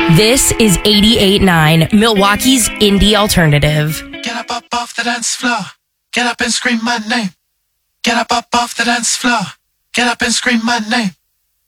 This is 88.9, Milwaukee's indie alternative. Get up off the dance floor. Get up and scream my name. Get up off the dance floor. Get up and scream my name.